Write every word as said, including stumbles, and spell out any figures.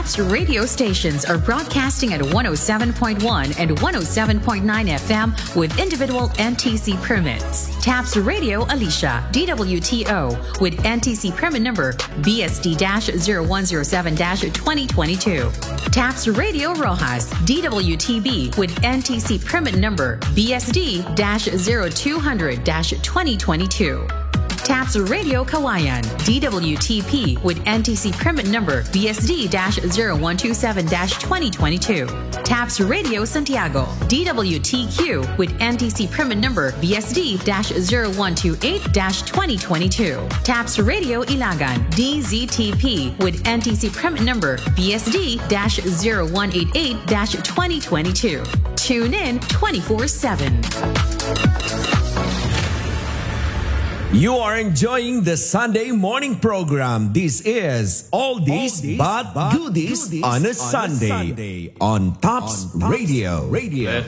TAPS radio stations are broadcasting at one oh seven point one and one oh seven point nine F M with individual N T C permits. TAPS Radio Alicia, D W T O, with N T C permit number B S D zero one zero seven twenty twenty-two. TAPS Radio Rojas, D W T B, with N T C permit number B S D zero two hundred twenty twenty-two. TAPS Radio Kawayan, D W T P, with N T C permit number B S D zero one two seven twenty twenty-two. TAPS Radio Santiago, D W T Q, with N T C permit number B S D zero one two eight twenty twenty-two. TAPS Radio Ilagan, D Z T P, with N T C permit number B S D zero one eight eight twenty twenty-two. Tune in twenty-four seven. You are enjoying the Sunday morning program. This is All This But Goodies on a Sunday on TAPS Radio. Radio.